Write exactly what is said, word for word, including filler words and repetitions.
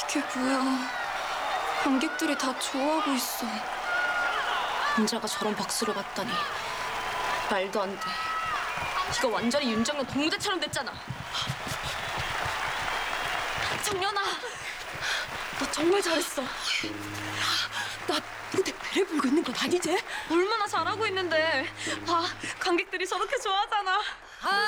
이게 뭐야. 관객들이 다 좋아하고 있어. 남자가 저런 박수를 받다니 말도 안 돼. 이거 완전히 윤정령 동무대처럼 됐잖아. 정연아, 너 정말 잘했어. 나 무대 배를 불고 있는 건 아니지? 얼마나 잘하고 있는데. 봐, 관객들이 저렇게 좋아하잖아. 아,